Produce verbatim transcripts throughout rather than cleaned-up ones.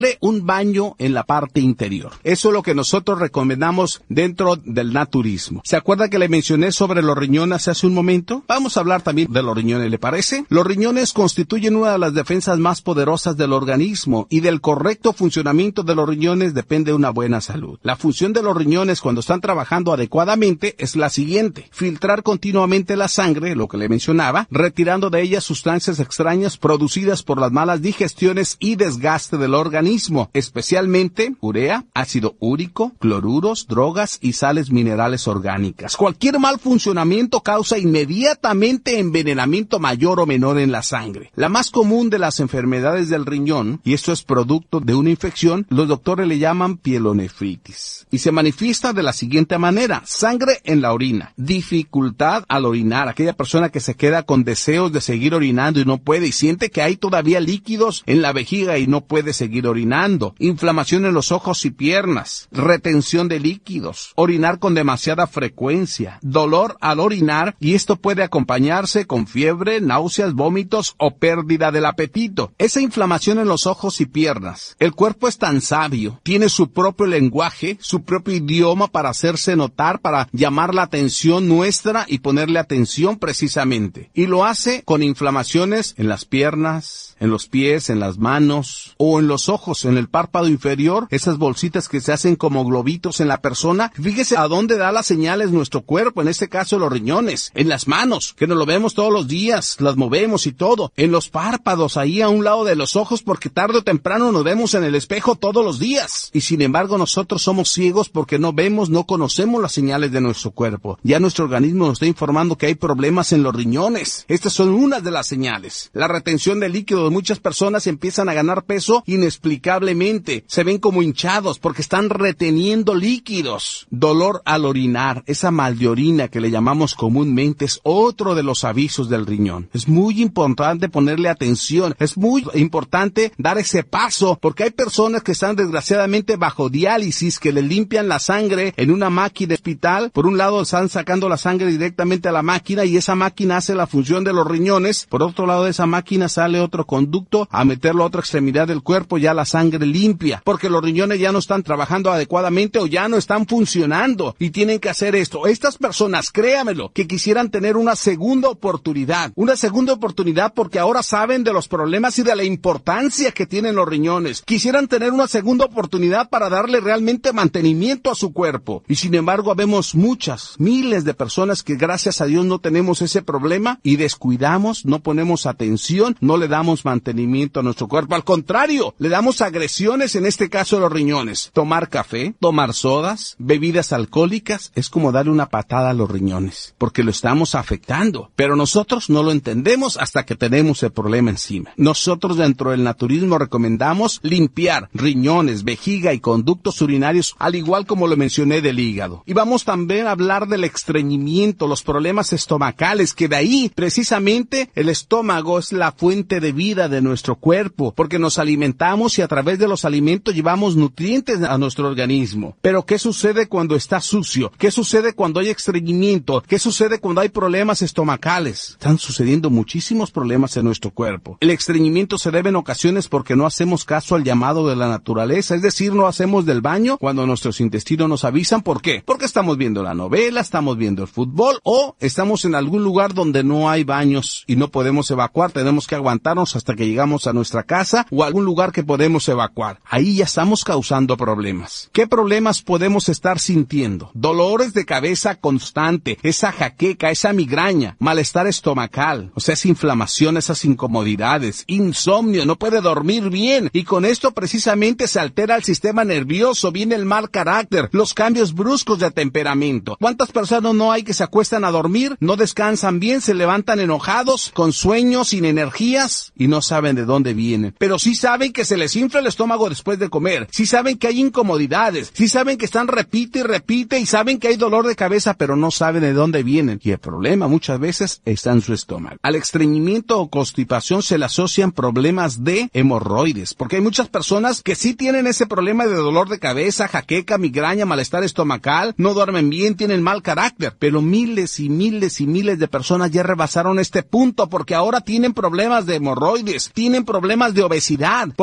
un baño en la parte interior. Eso es lo que nosotros recomendamos dentro del naturismo. ¿Se acuerda que le mencioné sobre los riñones hace un momento? Vamos a hablar también de los riñones, ¿le parece? Los riñones constituyen una de las defensas más poderosas del organismo y del correcto funcionamiento de los riñones depende una buena salud. La función de los riñones cuando están trabajando adecuadamente es la siguiente: filtrar continuamente la sangre, lo que le mencionaba, retirando de ella sustancias extrañas producidas por las malas digestiones y desgaste del organismo, especialmente urea, ácido úrico, cloruros, drogas y sales minerales orgánicas. Cualquier mal funcionamiento causa inmediatamente envenenamiento mayor o menor en la sangre. La más común de las enfermedades del riñón, y esto es producto de una infección, los doctores le llaman pielonefritis. Y se manifiesta de la siguiente manera: sangre en la orina, dificultad al orinar, aquella persona que se queda con deseos de seguir orinando y no puede, y siente que hay todavía líquidos en la vejiga y no puede seguir orinando. Inflamación en los ojos y piernas, retención de líquidos, orinar con demasiada frecuencia, dolor al orinar, y esto puede acompañarse con fiebre, náuseas, vómitos o pérdida del apetito. Esa inflamación en los ojos y piernas. El cuerpo es tan sabio, tiene su propio lenguaje, su propio idioma para hacerse notar, para llamar la atención nuestra y ponerle atención precisamente. Y lo hace con inflamaciones en las piernas, en los pies, en las manos o en los ojos, en el párpado inferior, esas bolsitas que se hacen como globitos en la persona. Fíjese a dónde da las señales nuestro cuerpo, en este caso los riñones, en las manos, que nos lo vemos todos los días, las movemos y todo, en los párpados, ahí a un lado de los ojos, porque tarde o temprano nos vemos en el espejo todos los días, y sin embargo nosotros somos ciegos porque no vemos, no conocemos las señales de nuestro cuerpo. Ya nuestro organismo nos está informando que hay problemas en los riñones. Estas son unas de las señales. La retención de líquido de muchas personas empiezan a ganar peso inexplicablemente, se ven como hinchados porque están reteniendo líquidos. Dolor al orinar, esa mal de orina que le llamamos comúnmente, es otro de los avisos del riñón. Es muy importante ponerle atención, es muy importante dar ese paso, porque hay personas que están desgraciadamente bajo diálisis, que le limpian la sangre en una máquina de hospital. Por un lado están sacando la sangre directamente a la máquina y esa máquina hace la función de los riñones. Por otro lado de esa máquina sale otro conducto a meterlo a otra extremidad del cuerpo, ya la sangre limpia, porque los riñones ya no están trabajando adecuadamente o ya no están funcionando y tienen que hacer esto. Estas personas, créamelo, que quisieran tener una segunda oportunidad, una segunda oportunidad porque ahora saben de los problemas y de la importancia que tienen los riñones. Quisieran tener una segunda oportunidad para darle realmente mantenimiento a su cuerpo. Y sin embargo, vemos muchas, miles de personas que gracias a Dios no tenemos ese problema y descuidamos, no ponemos atención, no le damos mantenimiento a nuestro cuerpo. Al contrario, le damos agresiones, en este caso de los riñones. Tomar café, tomar sodas, bebidas alcohólicas, es como darle una patada a los riñones, porque lo estamos afectando. Pero nosotros no lo entendemos hasta que tenemos el problema encima. Nosotros dentro del naturismo recomendamos limpiar riñones, vejiga y conductos urinarios, al igual como lo mencioné del hígado. Y vamos también a hablar del estreñimiento, los problemas estomacales, que de ahí precisamente el estómago es la fuente de vida de nuestro cuerpo, porque nos alimentamos y a través de los alimentos llevamos nutrientes a nuestro organismo. Pero ¿qué sucede cuando está sucio? ¿Qué sucede cuando hay estreñimiento? ¿Qué sucede cuando hay problemas estomacales? Están sucediendo muchísimos problemas en nuestro cuerpo. El estreñimiento se debe en ocasiones porque no hacemos caso al llamado de la naturaleza, es decir, no hacemos del baño cuando nuestros intestinos nos avisan. ¿Por qué? Porque estamos viendo la novela, estamos viendo el fútbol o estamos en algún lugar donde no hay baños y no podemos evacuar, tenemos que aguantarnos hasta que llegamos a nuestra casa o a algún lugar que podemos evacuar. Ahí ya estamos causando problemas. ¿Qué problemas podemos estar sintiendo? Dolores de cabeza constante, esa jaqueca, esa migraña, malestar estomacal, o sea, esa inflamación, esas incomodidades, insomnio, no puede dormir bien y con esto precisamente se altera el sistema nervioso, viene el mal carácter, los cambios bruscos de temperamento. ¿Cuántas personas no hay que se acuestan a dormir, no descansan bien, se levantan enojados, con sueños, sin energías y no saben de dónde vienen? Pero sí saben que se les infla el estómago después de comer, sí saben que hay incomodidades, sí saben que están repite y repite y saben que hay dolor de cabeza, pero no saben de dónde vienen. Y el problema muchas veces está en su estómago. Al estreñimiento o constipación se le asocian problemas de hemorroides, porque hay muchas personas que sí tienen ese problema de dolor de cabeza, jaqueca, migraña, malestar estomacal, no duermen bien, tienen mal carácter, pero miles y miles y miles de personas ya rebasaron este punto porque ahora tienen problemas de hemorroides, tienen problemas de obesidad, porque el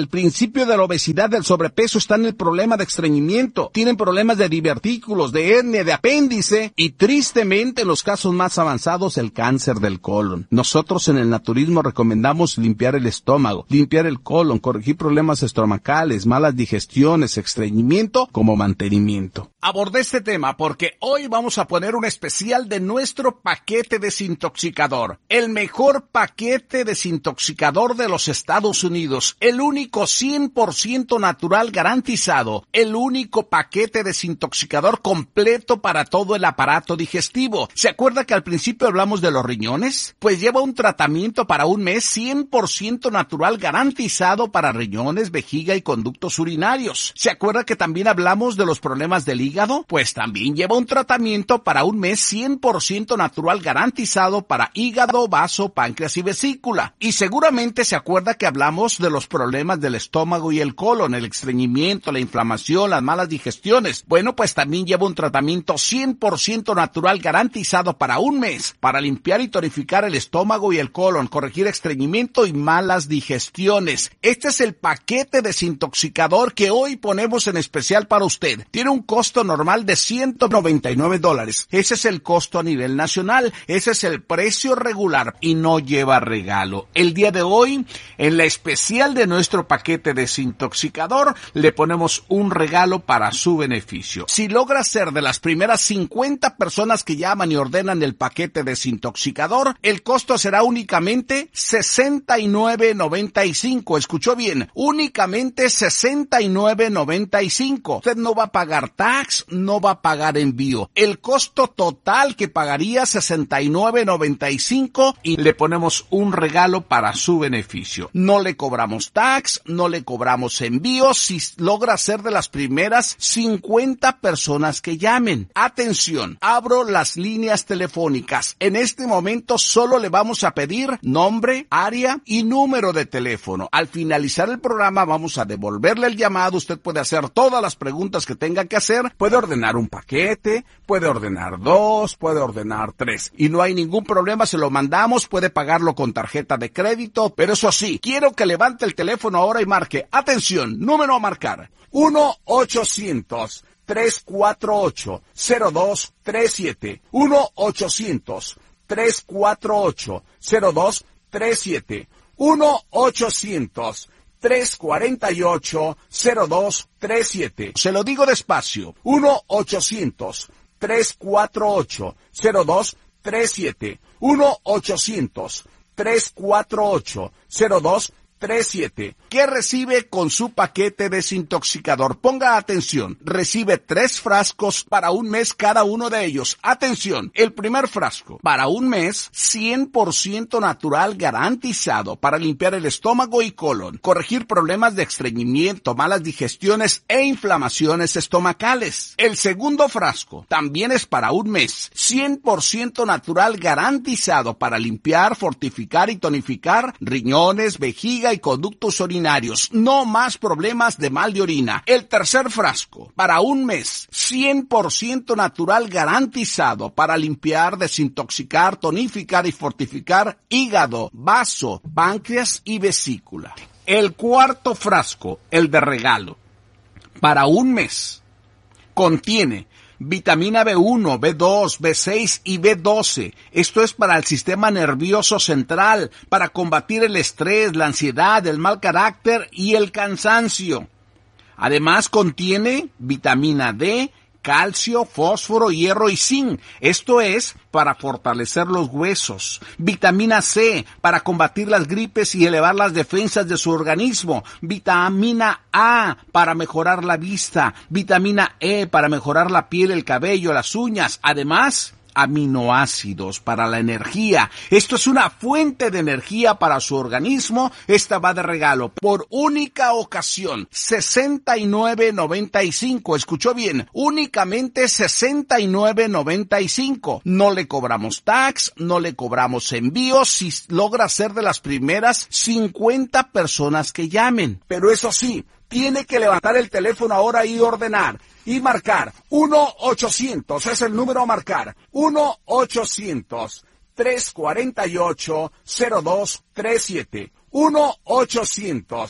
el principio de la obesidad, del sobrepeso, está en el problema de estreñimiento. Tienen problemas de divertículos, de hernia, de apéndice y tristemente en los casos más avanzados el cáncer del colon. Nosotros en el naturismo recomendamos limpiar el estómago, limpiar el colon, corregir problemas estomacales, malas digestiones, estreñimiento como mantenimiento. Abordé este tema porque hoy vamos a poner un especial de nuestro paquete desintoxicador. El mejor paquete desintoxicador de los Estados Unidos. El único cien por ciento natural garantizado. El único paquete desintoxicador completo para todo el aparato digestivo. ¿Se acuerda que al principio hablamos de los riñones? Pues lleva un tratamiento para un mes cien por ciento natural garantizado para riñones, vejiga y conductos urinarios. ¿Se acuerda que también hablamos de los problemas del hígado? Pues también lleva un tratamiento para un mes cien por ciento natural garantizado para hígado, vaso, páncreas y vesícula. Y seguramente se acuerda que hablamos de los problemas del estómago y el colon, el estreñimiento, la inflamación, las malas digestiones. Bueno, pues también lleva un tratamiento cien por ciento natural garantizado para un mes para limpiar y tonificar el estómago y el colon, corregir estreñimiento y malas digestiones. Este es el paquete desintoxicador que hoy ponemos en especial para usted. Tiene un costo normal de ciento noventa y nueve dólares. Ese es el costo a nivel nacional. Ese es el precio regular y no lleva regalo. El día de hoy, en la especial de nuestro paquete desintoxicador, le ponemos un regalo para su beneficio. Si logra ser de las primeras cincuenta personas que llaman y ordenan el paquete desintoxicador, el costo será únicamente sesenta y nueve noventa y cinco. ¿Escuchó bien? Únicamente sesenta y nueve noventa y cinco. Usted no va a pagar tax, no va a pagar envío. El costo total que pagaría sesenta y nueve noventa y cinco y le ponemos un regalo para su beneficio. No le cobramos tax, no le cobramos envío si logra ser de las primeras cincuenta personas que llamen. Atención, abro las líneas telefónicas. En este momento solo le vamos a pedir nombre, área y número de teléfono. Al finalizar el programa vamos a devolverle el llamado. Usted puede hacer todas las preguntas que tenga que hacer. Puede ordenar un paquete, puede ordenar dos, puede ordenar tres. Y no hay ningún problema, se lo mandamos, puede pagarlo con tarjeta de crédito. Pero eso sí, quiero que levante el teléfono ahora y marque. Atención, número a marcar. uno ochocientos tres cuatro ocho cero dos tres siete. uno ochocientos tres cuatro ocho cero dos tres siete. uno ochocientos tres cuatro ocho cero dos tres siete. Se lo digo despacio. uno ochocientos tres cuatro ocho cero dos tres siete. uno ochocientos tres cuatro ocho cero dos tres siete. ¿Qué recibe con su paquete desintoxicador? Ponga atención. Recibe tres frascos para un mes cada uno de ellos. Atención. El primer frasco para un mes cien por ciento natural garantizado para limpiar el estómago y colon, corregir problemas de estreñimiento, malas digestiones e inflamaciones estomacales. El segundo frasco también es para un mes cien por ciento natural garantizado para limpiar, fortificar y tonificar riñones, vejiga y conductos urinarios. No más problemas de mal de orina. El tercer frasco, para un mes, cien por ciento natural garantizado para limpiar, desintoxicar, tonificar y fortificar hígado, vaso, páncreas y vesícula. El cuarto frasco, el de regalo, para un mes, contiene vitamina B uno, B dos, B seis y B doce. Esto es para el sistema nervioso central, para combatir el estrés, la ansiedad, el mal carácter y el cansancio. Además contiene vitamina D, calcio, fósforo, hierro y zinc. Esto es para fortalecer los huesos. Vitamina C, para combatir las gripes y elevar las defensas de su organismo. Vitamina A, para mejorar la vista. Vitamina E, para mejorar la piel, el cabello, las uñas. Además, aminoácidos para la energía. Esto es una fuente de energía para su organismo. Esta va de regalo por única ocasión. sesenta y nueve noventa y cinco. ¿Escuchó bien? Únicamente sesenta y nueve noventa y cinco. No le cobramos tax, no le cobramos envíos si logra ser de las primeras cincuenta personas que llamen. Pero eso sí, tiene que levantar el teléfono ahora y ordenar. Y marcar. uno ochocientos es el número a marcar. uno ochocientos tres cuatro ocho cero dos tres siete. uno ochocientos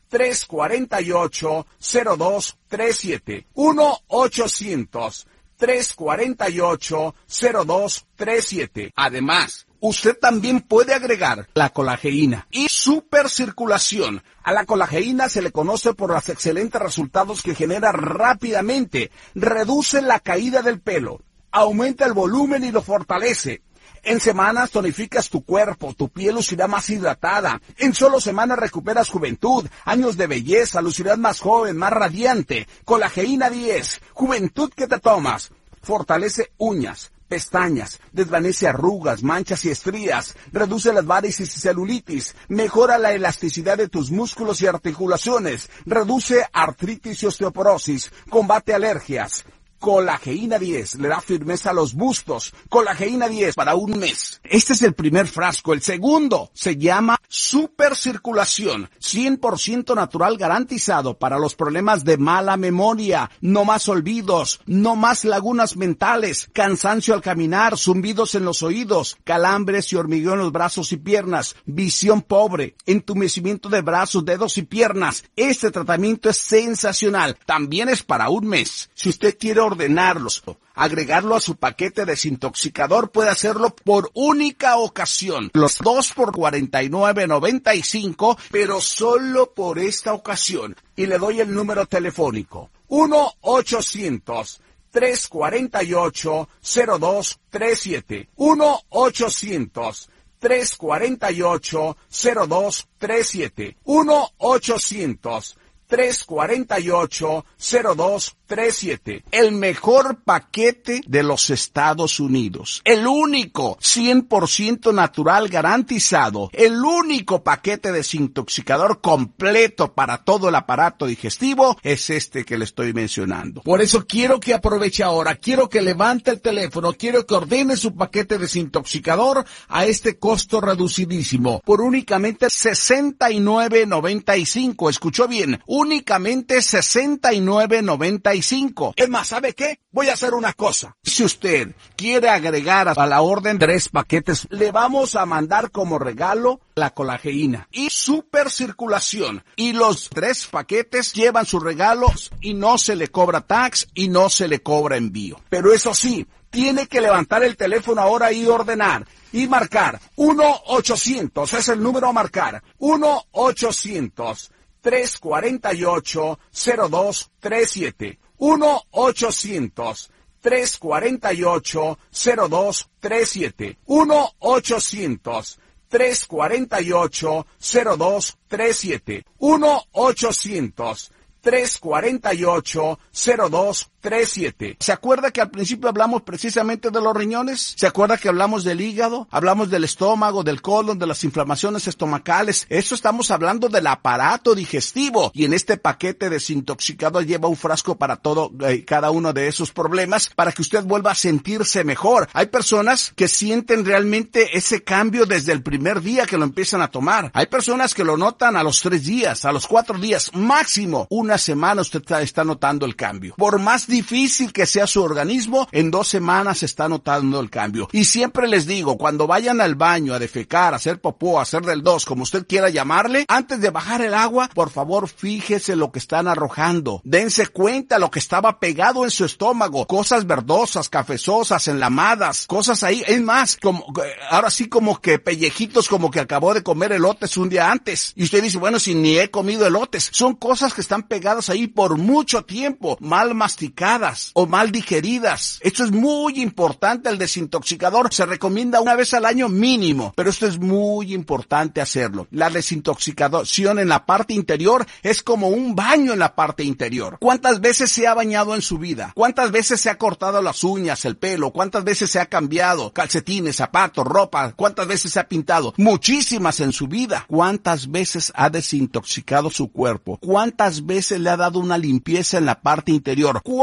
tres cuatro ocho, cero dos tres siete. uno ochocientos, tres cuatro ocho, cero dos tres siete. Además, usted también puede agregar la colageína y supercirculación. A la colageína se le conoce por los excelentes resultados que genera rápidamente. Reduce la caída del pelo, aumenta el volumen y lo fortalece. En semanas tonificas tu cuerpo, tu piel lucirá más hidratada. En solo semanas recuperas juventud, años de belleza, lucirás más joven, más radiante. Colageína diez, juventud que te tomas. Fortalece uñas, pestañas, desvanece arrugas, manchas y estrías, reduce las varices y celulitis, mejora la elasticidad de tus músculos y articulaciones, reduce artritis y osteoporosis, combate alergias. Colageína diez le da firmeza a los bustos. Colageína diez para un mes. Este es el primer frasco. El segundo se llama Supercirculación. cien por ciento natural garantizado para los problemas de mala memoria. No más olvidos, no más lagunas mentales, cansancio al caminar, zumbidos en los oídos, calambres y hormigueo en los brazos y piernas, visión pobre, entumecimiento de brazos, dedos y piernas. Este tratamiento es sensacional. También es para un mes. Si usted quiere ordenarlos, agregarlo a su paquete desintoxicador, puede hacerlo por única ocasión. Los dos por cuarenta y nueve noventa y cinco, pero solo por esta ocasión. Y le doy el número telefónico. uno ochocientos, tres cuatro ocho, cero dos tres siete. uno ochocientos, tres cuatro ocho, cero dos tres siete. uno ochocientos, tres cuatro ocho, cero dos tres siete. El mejor paquete de los Estados Unidos. El único, cien por ciento natural garantizado. El único paquete desintoxicador completo para todo el aparato digestivo es este que le estoy mencionando. Por eso quiero que aproveche ahora. Quiero que levante el teléfono. Quiero que ordene su paquete desintoxicador a este costo reducidísimo. Por únicamente sesenta y nueve noventa y cinco. ¿Escuchó bien? Únicamente sesenta y nueve noventa y cinco. Es más, ¿sabe qué? Voy a hacer una cosa. Si usted quiere agregar a la orden tres paquetes, le vamos a mandar como regalo la colageína y supercirculación. Y los tres paquetes llevan sus regalos y no se le cobra tax y no se le cobra envío. Pero eso sí, tiene que levantar el teléfono ahora y ordenar. Y marcar uno ochocientos, es el número a marcar. uno ochocientos, tres cuatro ocho, cero dos tres siete. uno ochocientos, tres cuatro ocho, cero dos tres siete. uno ochocientos, tres cuatro ocho, cero dos tres siete. uno ochocientos, tres cuatro ocho, cero dos tres siete. ¿Se acuerda que al principio hablamos precisamente de los riñones? ¿Se acuerda que hablamos del hígado? Hablamos del estómago, del colon, de las inflamaciones estomacales. Eso estamos hablando del aparato digestivo. Y en este paquete desintoxicador lleva un frasco para todo, eh, cada uno de esos problemas, para que usted vuelva a sentirse mejor. Hay personas que sienten realmente ese cambio desde el primer día que lo empiezan a tomar. Hay personas que lo notan a los tres días, a los cuatro días, máximo una semana usted está, está notando el cambio. Por más difícil que sea su organismo, en dos semanas está notando el cambio. Y siempre les digo, cuando vayan al baño a defecar, a hacer popó, a hacer del dos, como usted quiera llamarle, antes de bajar el agua, por favor, fíjese lo que están arrojando. Dense cuenta lo que estaba pegado en su estómago. Cosas verdosas, cafezosas, enlamadas, cosas ahí. Es más, como, ahora sí como que pellejitos como que acabó de comer elotes un día antes. Y usted dice, bueno, si ni he comido elotes. Son cosas que están pegadas ahí por mucho tiempo, mal masticadas o mal digeridas. Esto es muy importante. El desintoxicador se recomienda una vez al año mínimo, pero esto es muy importante hacerlo. La desintoxicación en la parte interior es como un baño en la parte interior. ¿Cuántas veces se ha bañado en su vida? ¿Cuántas veces se ha cortado las uñas, el pelo? ¿Cuántas veces se ha cambiado calcetines, zapatos, ropa? ¿Cuántas veces se ha pintado? Muchísimas en su vida. ¿Cuántas veces ha desintoxicado su cuerpo? ¿Cuántas veces le ha dado una limpieza en la parte interior? ¿Cuántas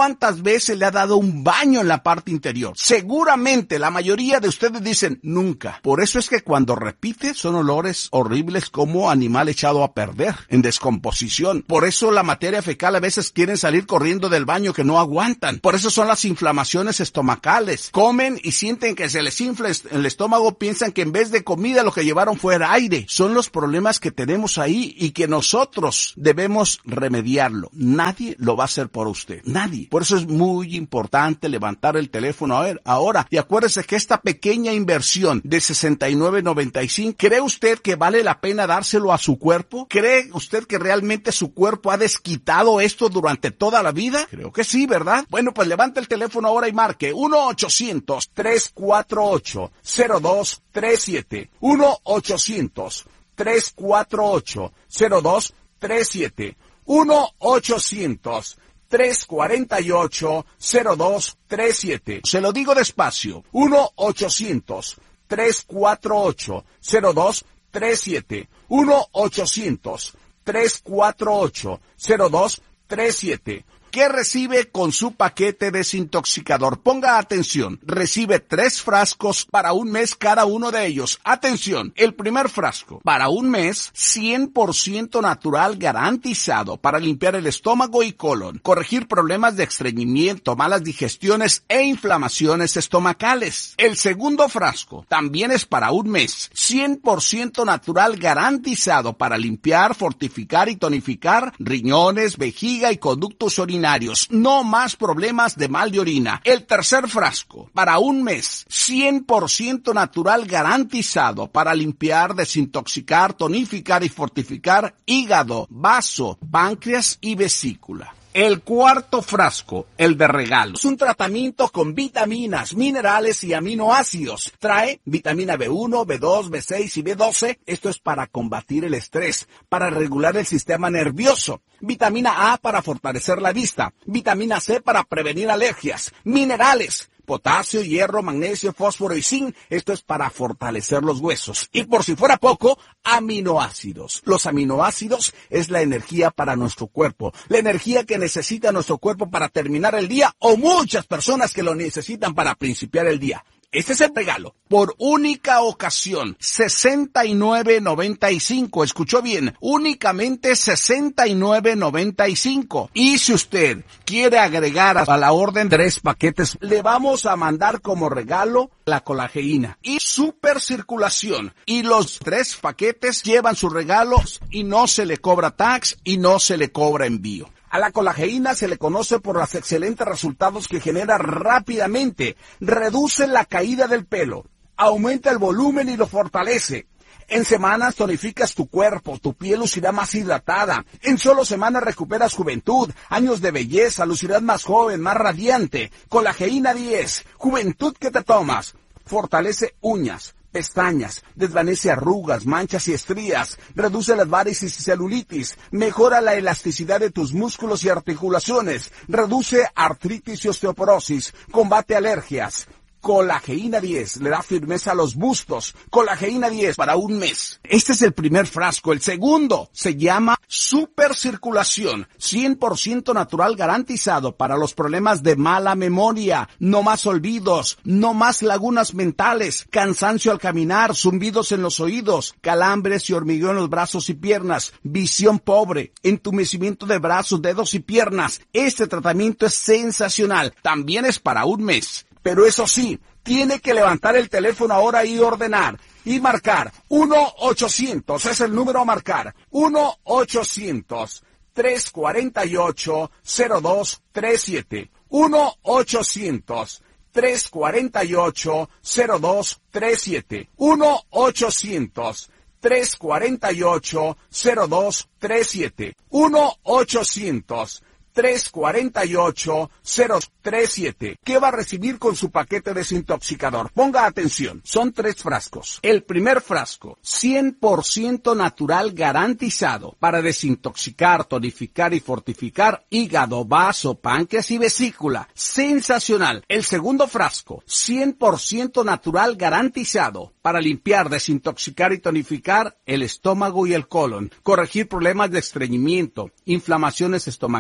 ¿Cuántas veces le ha dado un baño en la parte interior? Seguramente la mayoría de ustedes dicen nunca. Por eso es que cuando repite son olores horribles como animal echado a perder, en descomposición. Por eso la materia fecal a veces quieren salir corriendo del baño que no aguantan. Por eso son las inflamaciones estomacales. Comen y sienten que se les infla el estómago, piensan que en vez de comida lo que llevaron fue aire. Son los problemas que tenemos ahí y que nosotros debemos remediarlo. Nadie lo va a hacer por usted. Nadie. Por eso es muy importante levantar el teléfono a ver ahora. Y acuérdese que esta pequeña inversión de sesenta y nueve noventa y cinco, ¿cree usted que vale la pena dárselo a su cuerpo? ¿Cree usted que realmente su cuerpo ha desquitado esto durante toda la vida? Creo que sí, ¿verdad? Bueno, pues levante el teléfono ahora y marque uno ochocientos tres cuatro ocho cero dos tres siete. uno ochocientos tres cuatro ocho cero dos tres siete. uno ochocientos tres cuatro ocho cero dos tres siete. Se lo digo despacio. uno ochocientos tres cuatro ocho cero dos tres siete. uno ochocientos tres cuatro ocho cero dos tres siete. ¿Qué recibe con su paquete desintoxicador? Ponga atención. Recibe tres frascos para un mes cada uno de ellos. Atención. El primer frasco para un mes, cien por ciento natural garantizado para limpiar el estómago y colon, corregir problemas de estreñimiento, malas digestiones e inflamaciones estomacales. El segundo frasco también es para un mes, cien por ciento natural garantizado para limpiar, fortificar y tonificar riñones, vejiga y conductos urinarios. No más problemas de mal de orina. El tercer frasco, para un mes, cien por ciento natural garantizado para limpiar, desintoxicar, tonificar y fortificar hígado, vaso, páncreas y vesícula. El cuarto frasco, el de regalo, es un tratamiento con vitaminas, minerales y aminoácidos. Trae vitamina B uno, B dos, B seis y B doce. Esto es para combatir el estrés, para regular el sistema nervioso. Vitamina A para fortalecer la vista. Vitamina C para prevenir alergias. Minerales. Potasio, hierro, magnesio, fósforo y zinc. Esto es para fortalecer los huesos. Y por si fuera poco, aminoácidos. Los aminoácidos es la energía para nuestro cuerpo. La energía que necesita nuestro cuerpo para terminar el día o muchas personas que lo necesitan para principiar el día. Este es el regalo. Por única ocasión, sesenta y nueve noventa y cinco. Escuchó bien, únicamente sesenta y nueve noventa y cinco. Y si usted quiere agregar a la orden tres paquetes, le vamos a mandar como regalo la colageína y super circulación. Y los tres paquetes llevan sus regalos y no se le cobra tax y no se le cobra envío. A la colageína se le conoce por los excelentes resultados que genera rápidamente. Reduce la caída del pelo, aumenta el volumen y lo fortalece. En semanas tonificas tu cuerpo, tu piel lucirá más hidratada. En solo semanas recuperas juventud, años de belleza, lucirás más joven, más radiante. Colageína diez, juventud que te tomas. Fortalece uñas, pestañas, desvanece arrugas, manchas y estrías, reduce las varices y celulitis, mejora la elasticidad de tus músculos y articulaciones, reduce artritis y osteoporosis, combate alergias. Colageína diez le da firmeza a los bustos. Colageína diez para un mes. Este es el primer frasco. El segundo se llama Super Circulación. cien por ciento natural garantizado para los problemas de mala memoria. No más olvidos. No más lagunas mentales. Cansancio al caminar. Zumbidos en los oídos. Calambres y hormigueo en los brazos y piernas. Visión pobre. Entumecimiento de brazos, dedos y piernas. Este tratamiento es sensacional. También es para un mes. Pero eso sí, tiene que levantar el teléfono ahora y ordenar. Y marcar. uno ochocientos, es el número a marcar. uno ochocientos tres cuatro ocho cero dos tres siete. uno ochocientos tres cuatro ocho cero dos tres siete. uno ochocientos tres cuatro ocho cero dos tres siete. uno ochocientos tres cuatro ocho cero dos tres siete. ¿Qué va a recibir con su paquete desintoxicador? Ponga atención, son tres frascos. El primer frasco, cien por ciento natural garantizado para desintoxicar, tonificar y fortificar hígado, vaso, páncreas y vesícula. Sensacional. El segundo frasco, cien por ciento natural garantizado para limpiar, desintoxicar y tonificar el estómago y el colon, corregir problemas de estreñimiento, inflamaciones estomacales,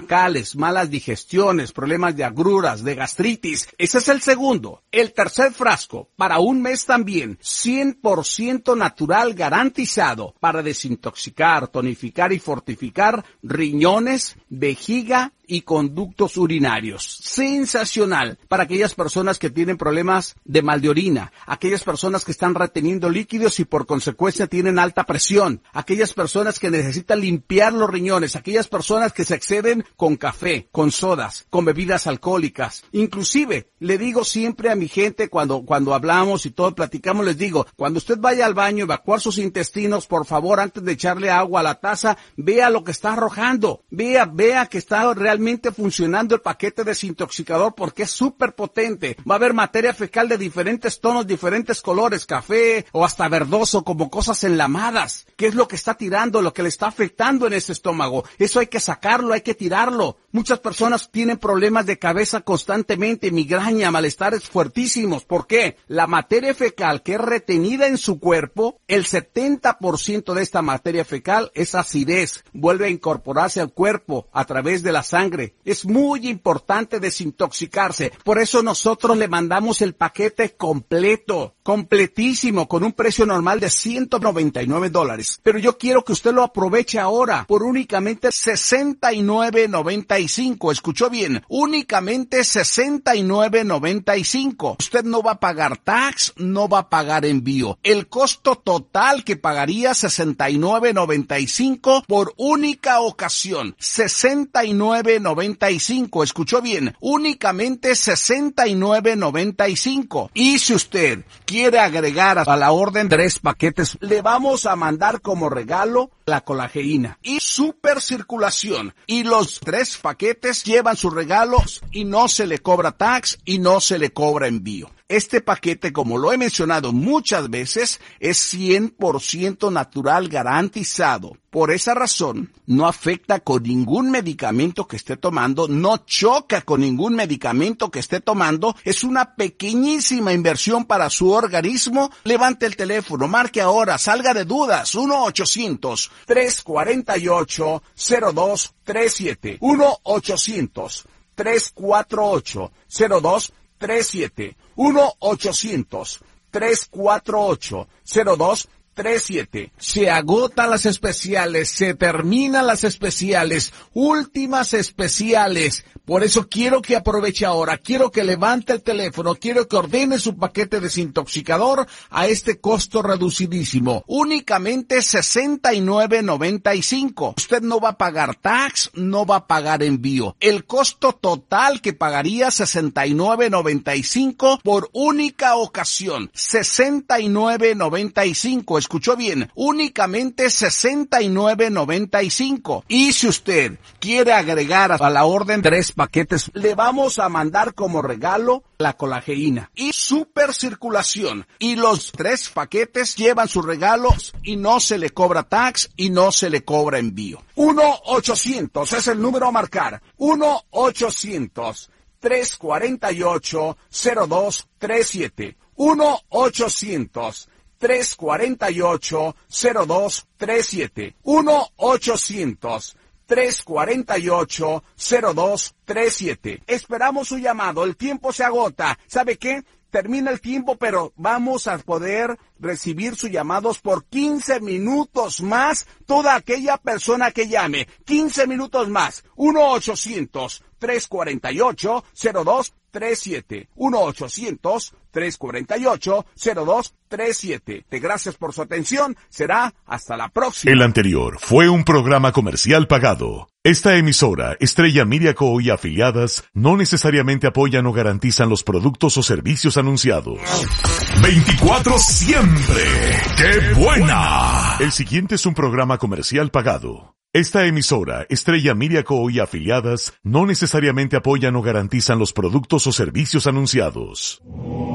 acidez, malas digestiones, problemas de agruras, de gastritis. Ese es el segundo. El tercer frasco, para un mes también, cien por ciento natural garantizado para desintoxicar, tonificar y fortificar riñones, vejiga y conductos urinarios. Sensacional para aquellas personas que tienen problemas de mal de orina, aquellas personas que están reteniendo líquidos y por consecuencia tienen alta presión, aquellas personas que necesitan limpiar los riñones, aquellas personas que se exceden con café, con sodas, con bebidas alcohólicas. Inclusive, le digo siempre a mi gente cuando, cuando hablamos y todo platicamos, les digo, cuando usted vaya al baño, evacuar sus intestinos, por favor, antes de echarle agua a la taza, vea lo que está arrojando, vea, vea que está realmente Realmente funcionando el paquete desintoxicador porque es súper potente. Va a haber materia fecal de diferentes tonos, diferentes colores, café o hasta verdoso, como cosas enlamadas. ¿Qué es lo que está tirando, lo que le está afectando en ese estómago? Eso hay que sacarlo, hay que tirarlo. Muchas personas tienen problemas de cabeza constantemente, migraña, malestares fuertísimos. ¿Por qué? La materia fecal que es retenida en su cuerpo, el setenta por ciento de esta materia fecal es acidez. Vuelve a incorporarse al cuerpo a través de la sangre. Es muy importante desintoxicarse. Por eso nosotros le mandamos el paquete completo, completísimo, con un precio normal de ciento noventa y nueve dólares. Pero yo quiero que usted lo aproveche ahora por únicamente sesenta y nueve noventa y cinco. ¿Escuchó bien? Únicamente sesenta y nueve noventa y cinco. Usted no va a pagar tax, no va a pagar envío. El costo total que pagaría sesenta y nueve noventa y cinco por única ocasión. sesenta y nueve noventa y cinco, escuchó bien, únicamente sesenta y nueve noventa y cinco. Y si usted quiere agregar a la orden tres paquetes, le vamos a mandar como regalo la colageína y super circulación. Y los tres paquetes llevan sus regalos y no se le cobra tax y no se le cobra envío. Este paquete, como lo he mencionado muchas veces, es cien por ciento natural garantizado. Por esa razón, no afecta con ningún medicamento que esté tomando, no choca con ningún medicamento que esté tomando. Es una pequeñísima inversión para su organismo. Levante el teléfono, marque ahora, salga de dudas. uno ochocientos tres cuatro ocho cero dos tres siete. uno ochocientos tres cuatro ocho cero dos tres siete. uno ochocientos tres cuatro ocho cero dos tres siete. Se agotan las especiales, se terminan las especiales, últimas especiales. Por eso quiero que aproveche ahora, quiero que levante el teléfono, quiero que ordene su paquete desintoxicador a este costo reducidísimo. Únicamente sesenta y nueve noventa y cinco. Usted no va a pagar tax, no va a pagar envío. El costo total que pagaría sesenta y nueve noventa y cinco por única ocasión. sesenta y nueve noventa y cinco. Escuchó bien, únicamente sesenta y nueve noventa y cinco. Y si usted quiere agregar a la orden tres paquetes, le vamos a mandar como regalo la colageína y super circulación. Y los tres paquetes llevan sus regalos y no se le cobra tax y no se le cobra envío. uno ochocientos es el número a marcar. uno ochocientos tres cuatro ocho cero dos tres siete. uno ochocientos tres cuatro ocho cero dos tres siete. uno ochocientos tres cuatro ocho cero dos tres siete. Esperamos su llamado, el tiempo se agota. ¿Sabe qué? Termina el tiempo, pero vamos a poder recibir sus llamados por quince minutos más. Toda aquella persona que llame, quince minutos más. uno ochocientos tres cuatro ocho cero dos tres siete. uno ochocientos tres cuatro ocho cero dos tres siete. Gracias por su atención. Será hasta la próxima. El anterior fue un programa comercial pagado. Esta emisora, Estrella Media Co. y afiliadas, no necesariamente apoyan o garantizan los productos o servicios anunciados. veinticuatro siempre. ¡Qué buena! El siguiente es un programa comercial pagado. Esta emisora, Estrella Media Co. y afiliadas, no necesariamente apoyan o garantizan los productos o servicios anunciados.